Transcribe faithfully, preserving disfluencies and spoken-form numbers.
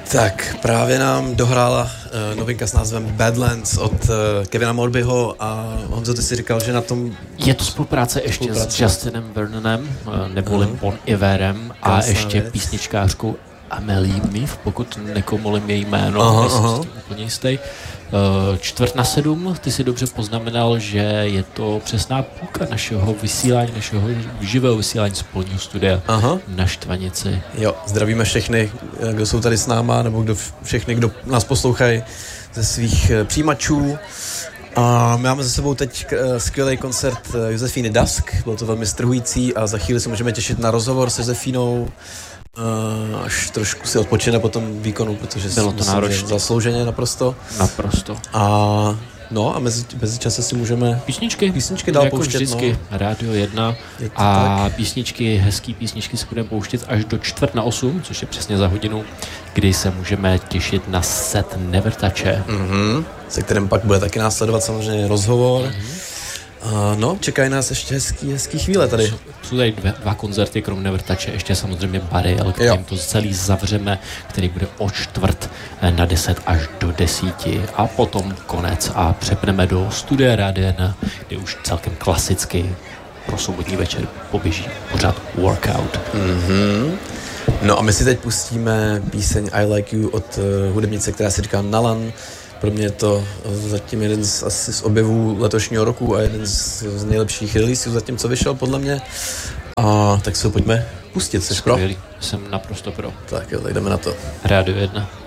Tak, právě nám dohrála uh, novinka s názvem Badlands od uh, Kevina Morbyho a Honzo, ty si říkal, že na tom... Je to spolupráce ještě spolupráce. s Justinem Vernonem, uh, neboli uh-huh. Bon Iverem a Krásná ještě věc. Písničkářkou Amelie Miv, pokud nekomolím její jméno, uh-huh, nejsem uh-huh. s tím úplně jistý. Uh, čtvrt na sedm, ty si dobře poznamenal, že je to přesná půlka našeho vysílání, našeho živého vysílání z polního studia Aha. na Štvanici. Jo, zdravíme všechny, kdo jsou tady s náma, nebo kdo, všechny, kdo nás poslouchají ze svých přijímačů. A máme za sebou teď skvělý koncert Josefíny Dusk, bylo to velmi strhující a za chvíli se můžeme těšit na rozhovor se Josefínou, až trošku si odpočine po tom výkonu, protože bylo to náročné. Zaslouženě naprosto. Naprosto. A no a mezi, mezi čase si můžeme písničky, písničky dál jako pouštět. Vždycky, no. Rádio jedna a tak. Písničky, hezký písničky se budeme pouštět až do čtvrt na osm, což je přesně za hodinu, kdy se můžeme těšit na set Nevertače. Mm-hmm. Se kterým pak bude taky následovat samozřejmě rozhovor. Mm-hmm. Uh, no, čekají nás ještě hezký, hezký chvíle tady. Jsou tady dva, dva koncerty, krom Nevertače, ještě samozřejmě Barry, ale kterým to celý zavřeme, který bude o čtvrt na deset až do desíti a potom konec a přepneme do studia Rádia jedna, kde už celkem klasicky pro sobotní večer poběží pořád Workout. Mm-hmm. No a my si teď pustíme píseň I Like You od uh, hudebnice, která se říká Nalan. Pro mě je to zatím jeden z, asi z objevů letošního roku a jeden z, z nejlepších releaseů zatím, co vyšel podle mě. A tak se ho pojďme pustit, jsi pro? Skvělý, jsem naprosto pro. Tak jo, tak jdeme na to. Rádio jedna.